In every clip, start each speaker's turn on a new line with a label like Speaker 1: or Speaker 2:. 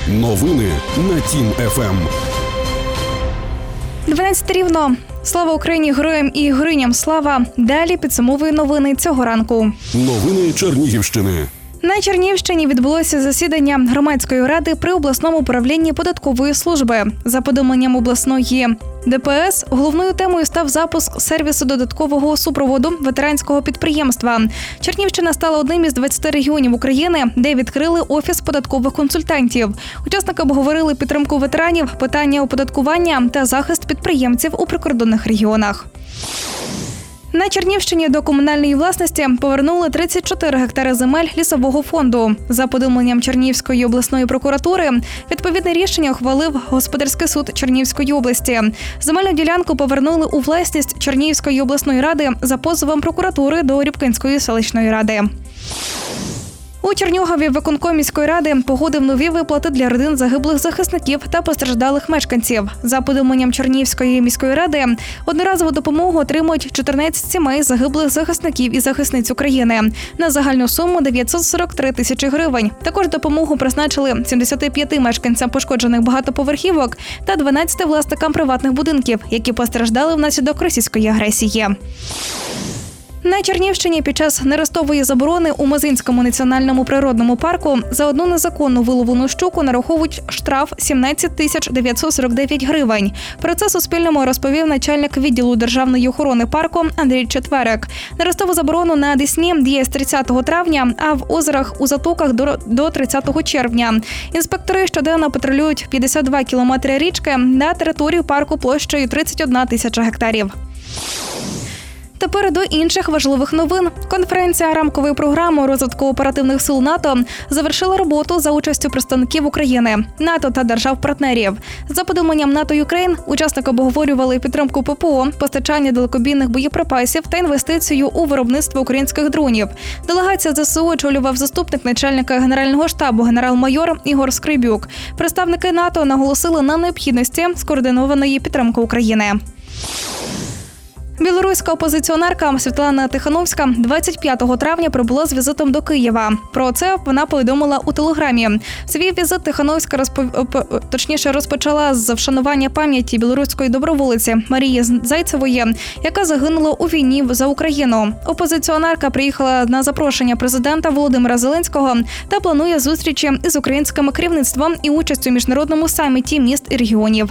Speaker 1: Новини на Тім ФМ.
Speaker 2: 12 рівно. Слава Україні, героям і героїням слава. Далі підсумовую новини цього ранку.
Speaker 1: Новини Чернігівщини.
Speaker 2: На Чернігівщині відбулося засідання громадської ради при обласному управлінні податкової служби. За повідомленням обласної ДПС, головною темою став запуск сервісу додаткового супроводу ветеранського підприємства. Чернігівщина стала одним із 20 регіонів України, де відкрили офіс податкових консультантів. Учасники обговорили підтримку ветеранів, питання оподаткування та захист підприємців у прикордонних регіонах. На Чернігівщині до комунальної власності повернули 34 гектари земель лісового фонду. За повідомленням Чернігівської обласної прокуратури, відповідне рішення ухвалив Господарський суд Чернігівської області. Земельну ділянку повернули у власність Чернігівської обласної ради за позовом прокуратури до Рібкинської селищної ради. У Чернігові виконком міської ради погодив нові виплати для родин загиблих захисників та постраждалих мешканців. За повідомленням Чернігівської міської ради, одноразову допомогу отримують 14 сімей загиблих захисників і захисниць України на загальну суму 943 тисячі гривень. Також допомогу призначили 75 мешканцям пошкоджених багатоповерхівок та 12 власникам приватних будинків, які постраждали внаслідок російської агресії. На Чернігівщині під час нерестової заборони у Мазинському національному природному парку за одну незаконно виловлену щуку нараховують штраф 17 тисяч 949 гривень. Про це Суспільному розповів начальник відділу державної охорони парку Андрій Четверик. Нерестову заборону на Десні діє з 30 травня, а в озерах у затоках до 30 червня. Інспектори щоденно патрулюють 52 кілометри річки на територію парку площею 31 тисяча гектарів. Тепер до інших важливих новин. Конференція рамкової програми розвитку оперативних сил НАТО завершила роботу за участю представників України, НАТО та держав-партнерів. За повідомленням НАТО-Юкрейн, учасники обговорювали підтримку ППО, постачання далекобійних боєприпасів та інвестицію у виробництво українських дронів. Делегація ЗСУ очолював заступник начальника Генерального штабу генерал-майор Ігор Скрибюк. Представники НАТО наголосили на необхідності скоординованої підтримки України. Білоруська опозиціонерка Світлана Тихановська 25 травня прибула з візитом до Києва. Про це вона повідомила у Телеграмі. Свій візит Тихановська розпочала з вшанування пам'яті білоруської доброволиці Марії Зайцевої, яка загинула у війні за Україну. Опозиціонерка приїхала на запрошення президента Володимира Зеленського та планує зустрічі із українським керівництвом і участь у міжнародному саміті міст і регіонів.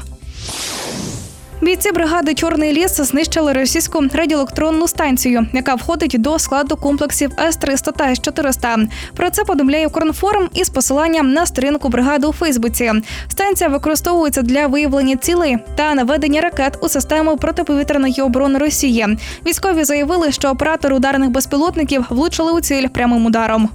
Speaker 2: Бійці бригади «Чорний ліс» знищили російську радіоелектронну станцію, яка входить до складу комплексів С-300 та С-400. Про це повідомляє Укрінформ із посиланням на сторінку бригади у Фейсбуці. Станція використовується для виявлення цілей та наведення ракет у систему протиповітряної оборони Росії. Військові заявили, що оператори ударних безпілотників влучили у ціль прямим ударом.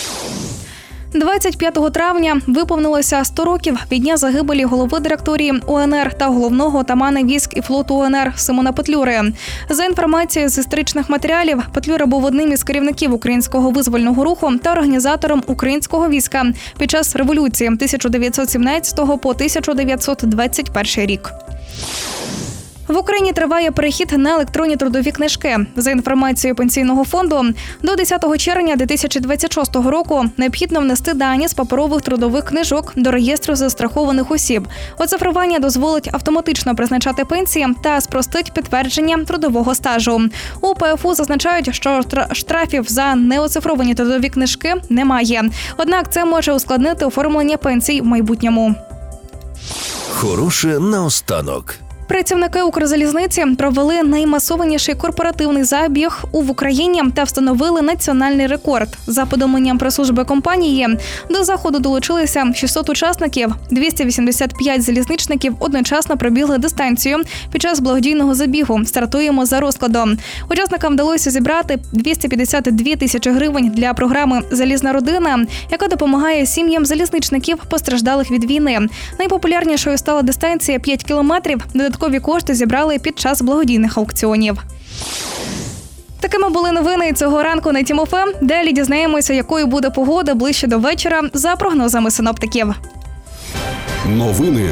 Speaker 2: 25 травня виповнилося 100 років від дня загибелі голови директорії УНР та головного отамана військ і флоту УНР Симона Петлюри. За інформацією з історичних матеріалів, Петлюра був одним із керівників українського визвольного руху та організатором українського війська під час революції 1917 по 1921 рік. В Україні триває перехід на електронні трудові книжки. За інформацією Пенсійного фонду, до 10 червня 2026 року необхідно внести дані з паперових трудових книжок до реєстру застрахованих осіб. Оцифрування дозволить автоматично призначати пенсії та спростить підтвердження трудового стажу. У ПФУ зазначають, що штрафів за неоцифровані трудові книжки немає. Однак це може ускладнити оформлення пенсій в майбутньому.
Speaker 3: Хороше наостанок.
Speaker 2: Працівники Укрзалізниці провели наймасованіший корпоративний забіг в Україні та встановили національний рекорд. За повідомленням прес-служби компанії, до заходу долучилися 600 учасників. 285 залізничників одночасно пробігли дистанцію під час благодійного забігу «Стартуємо за розкладом». Учасникам вдалося зібрати 252 тисячі гривень для програми «Залізна родина», яка допомагає сім'ям залізничників, постраждалих від війни. Найпопулярнішою стала дистанція 5 кілометрів. Додаткові кошти зібрали під час благодійних аукціонів. Такими були новини цього ранку на Тім ФМ. Далі дізнаємося, якою буде погода ближче до вечора за прогнозами синоптиків.
Speaker 1: Новини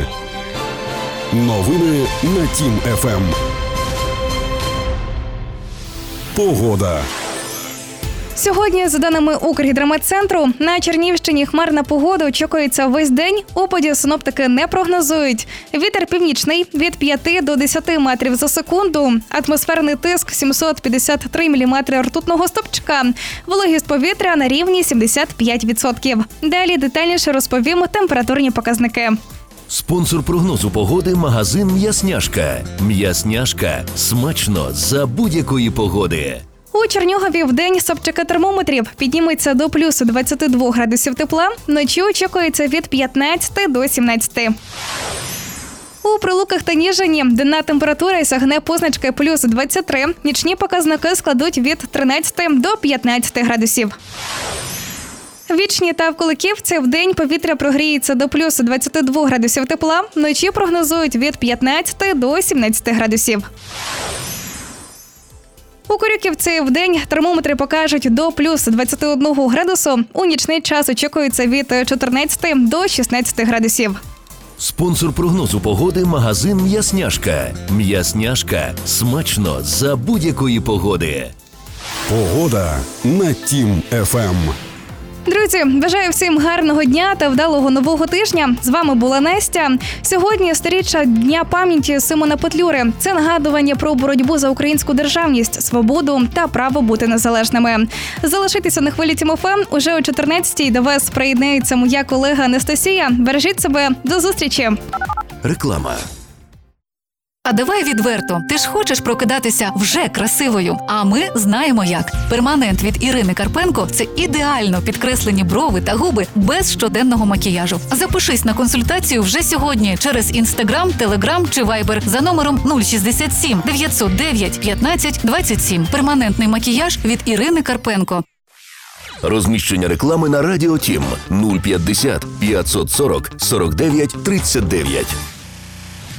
Speaker 1: на Тім ФМ. Погода.
Speaker 2: Сьогодні, за даними Укргідрометцентру, на Чернігівщині хмарна погода очікується весь день. Опадів синоптики не прогнозують. Вітер північний від 5 до 10 метрів за секунду. Атмосферний тиск 753 міліметри ртутного стовпчика. Вологість повітря на рівні 75%. Далі детальніше розповімо температурні показники.
Speaker 3: Спонсор прогнозу погоди – магазин «М'ясняшка». «М'ясняшка» – смачно за будь-якої погоди.
Speaker 2: У Чернігові вдень стопчики термометрів підніметься до плюс 22 градусів тепла, вночі очікується від 15 до 17. У Прилуках та Ніжині денна температура сягне позначки плюс 23, нічні показники складуть від 13 до 15 градусів. В Вічні та в Куликівці вдень повітря прогріється до плюс 22 градусів тепла, вночі прогнозують від 15 до 17 градусів. У Корюківці вдень термометри покажуть до плюс 21 градусу, у нічний час очікується від 14 до 16 градусів.
Speaker 3: Спонсор прогнозу погоди – магазин «М'ясняшка». «М'ясняшка» – смачно за будь-якої погоди.
Speaker 1: Погода на Тім ФМ.
Speaker 2: Друзі, бажаю всім гарного дня та вдалого нового тижня. З вами була Настя. Сьогодні сторіччя Дня пам'яті Симона Петлюри. Це нагадування про боротьбу за українську державність, свободу та право бути незалежними. Залишайтеся на хвилі Тім ФМ. Уже о 14-й до вас приєднається моя колега Анастасія. Бережіть себе. До зустрічі.
Speaker 3: Реклама.
Speaker 4: А давай відверто, ти ж хочеш прокидатися вже красивою. А ми знаємо як. Перманент від Ірини Карпенко – це ідеально підкреслені брови та губи без щоденного макіяжу. Запишись на консультацію вже сьогодні через Інстаграм, Телеграм чи Вайбер за номером 067 909 15 27. Перманентний макіяж від Ірини Карпенко.
Speaker 3: Розміщення реклами на Радіо Тім 050 540 49 39.